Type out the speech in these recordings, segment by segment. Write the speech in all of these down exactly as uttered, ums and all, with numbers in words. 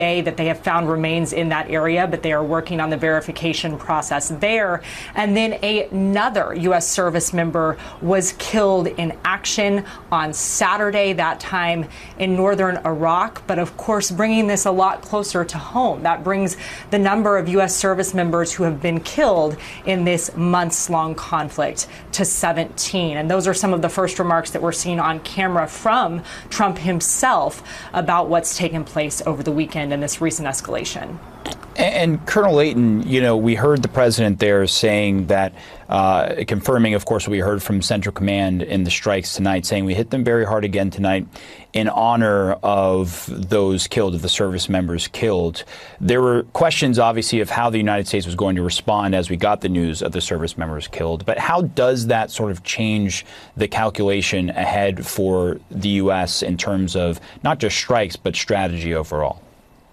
that they have found remains in that area, but they are working on the verification process there. And then a, another U S service member was killed in action on Saturday, that time in northern Iraq. But of course, bringing this a lot closer to home, that brings the number of U S service members who have been killed in this months-long conflict to seventeen. And those are some of the first remarks that we're seeing on camera from Trump himself about what's taken place over the weekend in this recent escalation. And, and Colonel Leighton, you know, we heard the president there saying that, uh, confirming, of course, what we heard from Central Command in the strikes tonight, saying we hit them very hard again tonight in honor of those killed, of the service members killed. There were questions, obviously, of how the United States was going to respond as we got the news of the service members killed. But how does that sort of change the calculation ahead for the U S in terms of not just strikes, but strategy overall?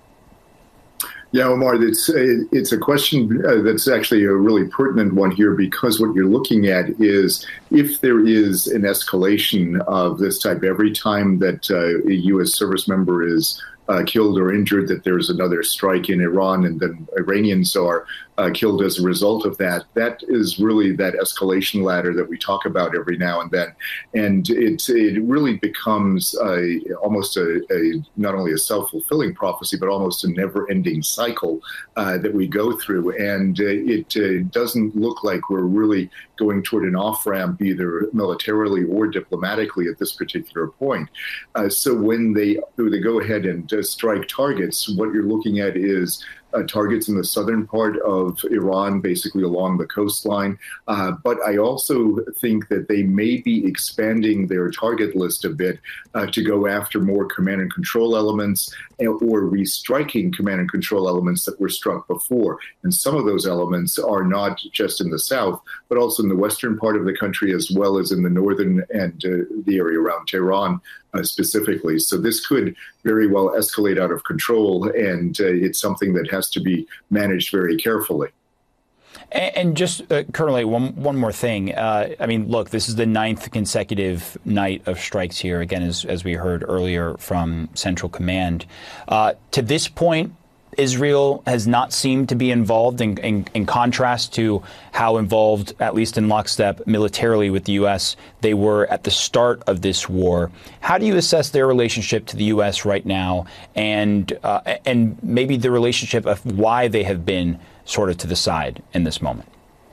Yeah, Omar, it's a, it's a question uh, that's actually a really pertinent one here, because what you're looking at is if there is an escalation of this type every time that uh, a U S service member is uh, killed or injured, that there's another strike in Iran and then Iranians are uh, killed as a result of that. That is really that escalation ladder that we talk about every now and then. And it, it really becomes a, almost a, a not only a self-fulfilling prophecy, but almost a never-ending cycle uh, that we go through. And uh, it uh, doesn't look like we're really going toward an off-ramp either militarily or diplomatically at this particular point. Uh, so when they, when they go ahead and uh, strike targets, what you're looking at is Uh, targets in the southern part of Iran, basically along the coastline. Uh, but I also think that they may be expanding their target list a bit uh, to go after more command and control elements or restriking command and control elements that were struck before. And some of those elements are not just in the south, but also in the western part of the country, as well as in the northern and uh, the area around Tehran uh, specifically. So this could very well escalate out of control, and uh, it's something that has to be managed very carefully. And, and just, uh, Colonel, one, one more thing. Uh, I mean, look, this is the ninth consecutive night of strikes here, again, as, as we heard earlier from Central Command. Uh, to this point, Israel has not seemed to be involved, in, in, in contrast to how involved, at least in lockstep, militarily with the U S they were at the start of this war. How do you assess their relationship to the U S right now, and uh, and maybe the relationship of why they have been sort of to the side in this moment?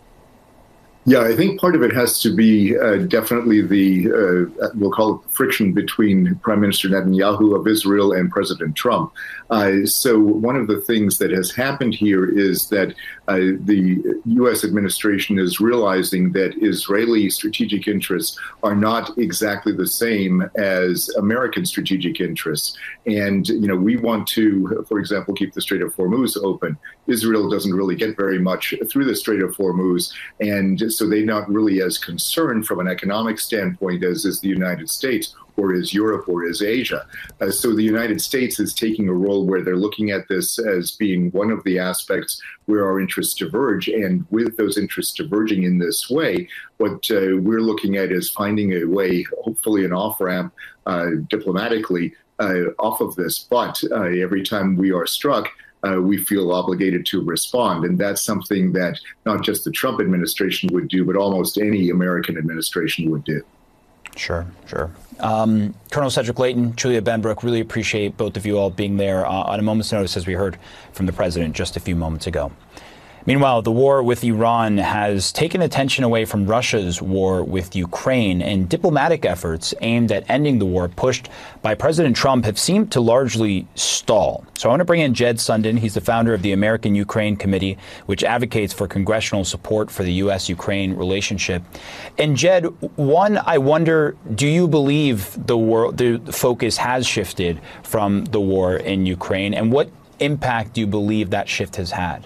Yeah, I think part of it has to be uh, definitely the, uh, we'll call it friction between Prime Minister Netanyahu of Israel and President Trump. Uh, so one of the things that has happened here is that uh, the U S administration is realizing that Israeli strategic interests are not exactly the same as American strategic interests. And, you know, we want to, for example, keep the Strait of Hormuz open. Israel doesn't really get very much through the Strait of Hormuz, and so they're not really as concerned from an economic standpoint as is the United States, or is Europe, or is Asia. Uh, so the United States is taking a role where they're looking at this as being one of the aspects where our interests diverge. And with those interests diverging in this way, what uh, we're looking at is finding a way, hopefully an off-ramp uh, diplomatically, uh, off of this. But uh, every time we are struck, Uh, we feel obligated to respond. And that's something that not just the Trump administration would do, but almost any American administration would do. Sure, sure. Um, Colonel Cedric Leighton, Julia Benbrook, really appreciate both of you all being there uh, on a moment's notice, as we heard from the president just a few moments ago. Meanwhile, the war with Iran has taken attention away from Russia's war with Ukraine, and diplomatic efforts aimed at ending the war pushed by President Trump have seemed to largely stall. So I want to bring in Jed Sundin. He's the founder of the American-Ukraine Committee, which advocates for congressional support for the U S Ukraine relationship. And Jed, one, I wonder, do you believe the, world, the focus has shifted from the war in Ukraine, and what impact do you believe that shift has had?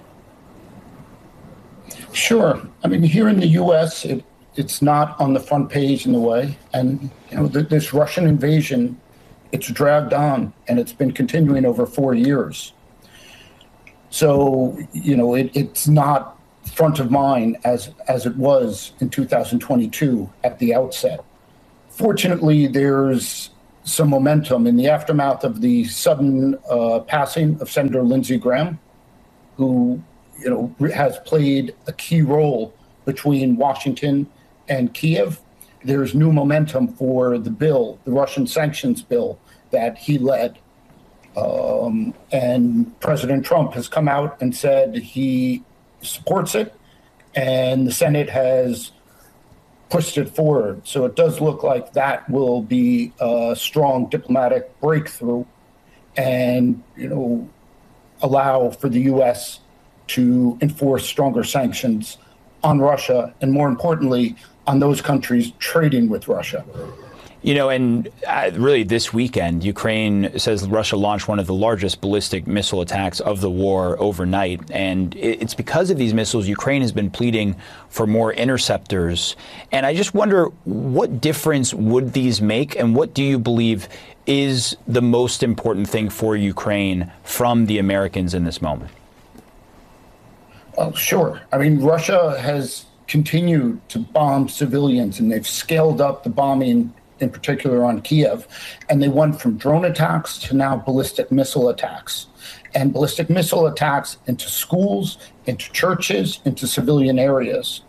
Sure. I mean, here in the U S, it, it's not on the front page in a way. And, you know, th this Russian invasion, it's dragged on, and it's been continuing over four years. So, you know, it, it's not front of mind as, as it was in two thousand twenty-two at the outset. Fortunately, there's some momentum in the aftermath of the sudden uh, passing of Senator Lindsey Graham, who, you know, has played a key role between Washington and Kiev. There's new momentum for the bill, the Russian sanctions bill that he led. Um, and President Trump has come out and said he supports it, and the Senate has pushed it forward. So it does look like that will be a strong diplomatic breakthrough and, you know, allow for the U S to enforce stronger sanctions on Russia, and more importantly, on those countries trading with Russia. You know, and uh, really this weekend, Ukraine says Russia launched one of the largest ballistic missile attacks of the war overnight. And it's because of these missiles, Ukraine has been pleading for more interceptors. And I just wonder, what difference would these make? And what do you believe is the most important thing for Ukraine from the Americans in this moment? Well, sure. I mean, Russia has continued to bomb civilians, and they've scaled up the bombing, in particular on Kiev, and they went from drone attacks to now ballistic missile attacks, and ballistic missile attacks into schools, into churches, into civilian areas.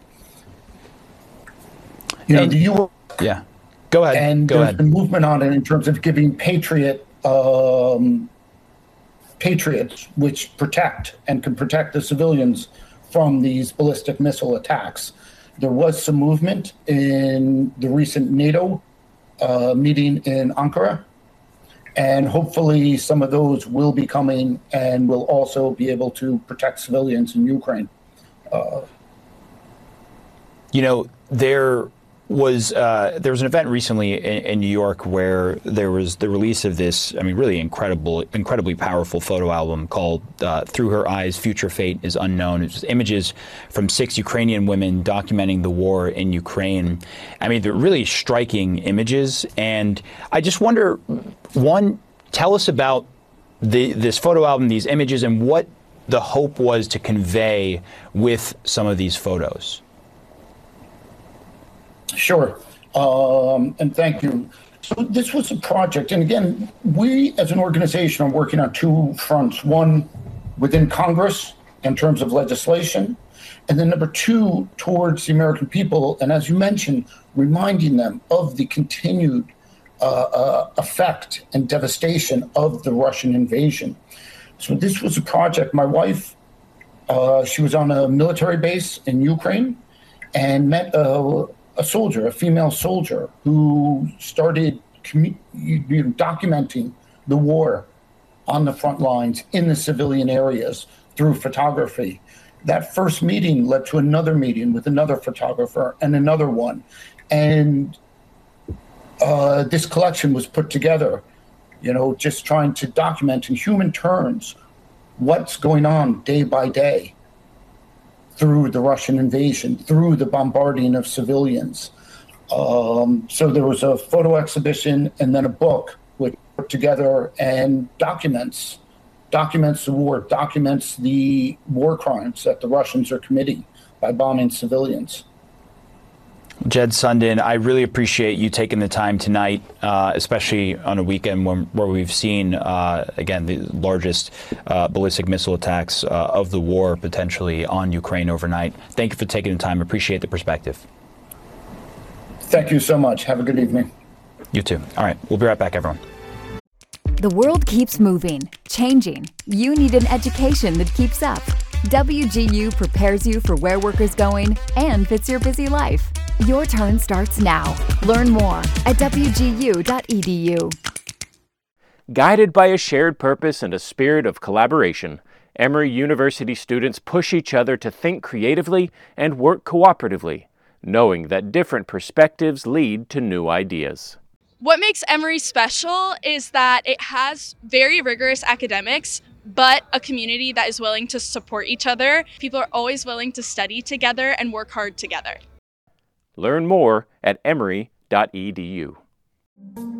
You know, and, the U S yeah, go ahead. And go there's ahead. been movement on it in terms of giving Patriot um, Patriots, which protect and can protect the civilians from these ballistic missile attacks. There was some movement in the recent NATO Uh, meeting in Ankara, and hopefully some of those will be coming and will also be able to protect civilians in Ukraine. Uh, you know, there was uh, there was an event recently in, in New York where there was the release of this, I mean, really incredible, incredibly powerful photo album called uh, Through Her Eyes, Future Fate is Unknown. It's just images from six Ukrainian women documenting the war in Ukraine. I mean, they're really striking images. And I just wonder, one, tell us about the, this photo album, these images, and what the hope was to convey with some of these photos. Sure. Um, and thank you. So this was a project. And again, we as an organization are working on two fronts. One, within Congress in terms of legislation. And then number two, towards the American people. And as you mentioned, reminding them of the continued uh, uh, effect and devastation of the Russian invasion. So this was a project. My wife, uh, she was on a military base in Ukraine and met a a soldier, a female soldier, who started commu- you know, documenting the war on the front lines in the civilian areas through photography. That first meeting led to another meeting with another photographer and another one. And uh, this collection was put together, you know, just trying to document in human terms what's going on day by day through the Russian invasion, through the bombarding of civilians. Um, so there was a photo exhibition and then a book which put together and documents, documents the war, documents the war crimes that the Russians are committing by bombing civilians. Jed Sundin, I really appreciate you taking the time tonight, uh, especially on a weekend when, where we've seen, uh, again, the largest uh, ballistic missile attacks uh, of the war potentially on Ukraine overnight. Thank you for taking the time. Appreciate the perspective. Thank you so much. Have a good evening. You too. All right. We'll be right back, everyone. The world keeps moving, changing. You need an education that keeps up. W G U prepares you for where work is going and fits your busy life. Your turn starts now. Learn more at w g u dot e d u. Guided by a shared purpose and a spirit of collaboration, Emory University students push each other to think creatively and work cooperatively, knowing that different perspectives lead to new ideas. What makes Emory special is that it has very rigorous academics, but a community that is willing to support each other. People are always willing to study together and work hard together. Learn more at emory dot e d u.